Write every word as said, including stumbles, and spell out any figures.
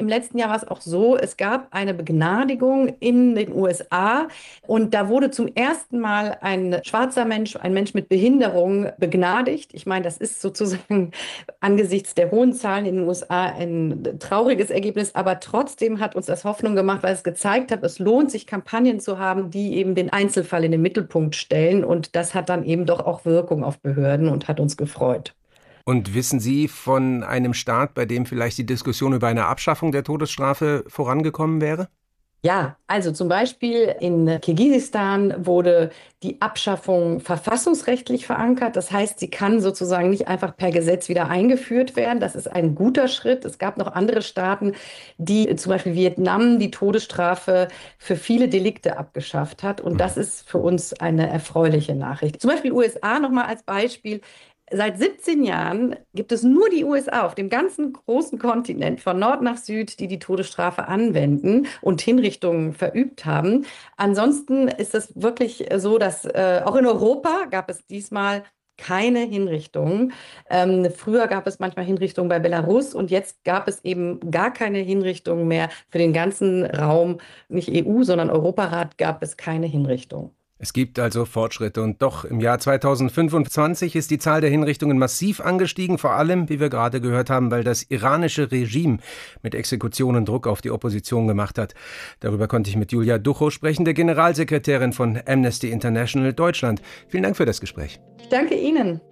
letzten Jahr war es auch so, es gab eine Begnadigung in den U S A und da wurde zum ersten Mal ein schwarzer Mensch, ein Mensch mit Behinderung begnadigt. Ich meine, das ist sozusagen angesichts der hohen Zahlen in den U S A ein trauriges Ergebnis, aber trotzdem hat uns das Hoffnung gemacht, weil es gezeigt hat, es lohnt sich, Kampagnen zu haben, die eben den Einzelfall in den Mittelpunkt stellen, und das hat dann eben doch auch Wirkung auf Behörden und hat uns gefreut. Und wissen Sie von einem Staat, bei dem vielleicht die Diskussion über eine Abschaffung der Todesstrafe vorangekommen wäre? Ja, also zum Beispiel in Kirgisistan wurde die Abschaffung verfassungsrechtlich verankert. Das heißt, sie kann sozusagen nicht einfach per Gesetz wieder eingeführt werden. Das ist ein guter Schritt. Es gab noch andere Staaten, die, zum Beispiel Vietnam, die Todesstrafe für viele Delikte abgeschafft hat. Und das Mhm. ist für uns eine erfreuliche Nachricht. Zum Beispiel U S A nochmal als Beispiel. Seit siebzehn Jahren gibt es nur die U S A auf dem ganzen großen Kontinent von Nord nach Süd, die die Todesstrafe anwenden und Hinrichtungen verübt haben. Ansonsten ist es wirklich so, dass äh, auch in Europa gab es diesmal keine Hinrichtungen. Ähm, früher gab es manchmal Hinrichtungen bei Belarus und jetzt gab es eben gar keine Hinrichtungen mehr. Für den ganzen Raum, nicht E U, sondern Europarat, gab es keine Hinrichtung. Es gibt also Fortschritte und doch im Jahr zweitausendfünfundzwanzig ist die Zahl der Hinrichtungen massiv angestiegen, vor allem, wie wir gerade gehört haben, weil das iranische Regime mit Exekutionen Druck auf die Opposition gemacht hat. Darüber konnte ich mit Julia Duchow sprechen, der Generalsekretärin von Amnesty International Deutschland. Vielen Dank für das Gespräch. Ich danke Ihnen.